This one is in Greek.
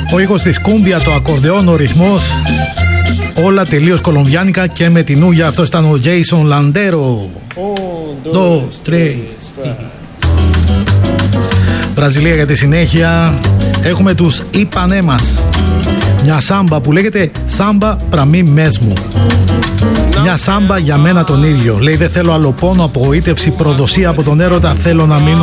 Ο ήχος της κούμπια, το ακορντεόν, ο ρυθμός, όλα τελείως κολομβιάνικα και με την ούγια. Αυτό ήταν ο Jason Landero. 2, 3. Βραζιλία για τη συνέχεια. Έχουμε τους Ιπανέμας. Μια σάμπα που λέγεται σάμπα πραμί μέσμου. Μια σάμπα για μένα τον ίδιο. Λέει δεν θέλω άλλο πόνο, απογοήτευση, προδοσία από τον έρωτα. Θέλω να μείνω